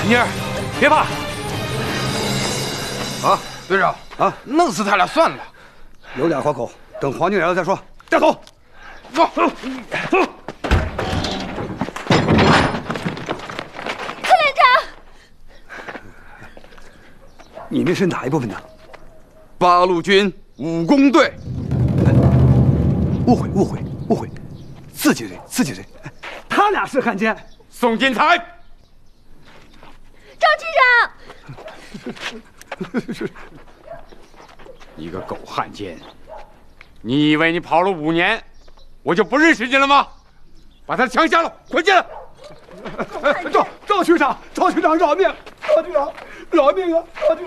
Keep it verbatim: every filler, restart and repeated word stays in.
妮儿，别怕。 啊，队长啊，弄死他俩算了。 有俩活口，等黄金来了再说。带走。 走。 柯连长， 你们是哪一部分的？ 八路军武工队。 误会，误会，误会，自己人，自己人。他俩是汉奸。 宋金才， 赵局长。 你个狗汉奸！你以为你跑了五年，我就不认识你了吗？把他枪下了，捆起来！ 赵赵局长，赵局长饶命！赵局长饶命啊！赵局长。